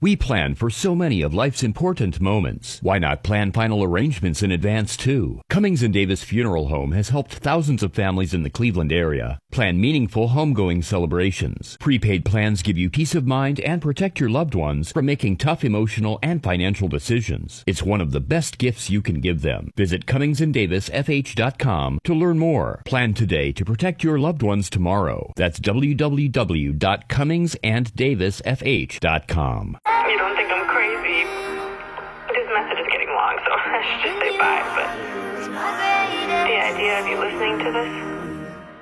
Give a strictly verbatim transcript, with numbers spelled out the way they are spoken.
We plan for so many of life's important moments. Why not plan final arrangements in advance, too? Cummings and Davis Funeral Home has helped thousands of families in the Cleveland area plan meaningful homegoing celebrations. Prepaid plans give you peace of mind and protect your loved ones from making tough emotional and financial decisions. It's one of the best gifts you can give them. Visit Cummings and Davis F H dot com to learn more. Plan today to protect your loved ones tomorrow. That's w w w dot cummings and davis f h dot com. You don't think I'm crazy? This message is getting long, so I should just say bye, but the idea of you listening to this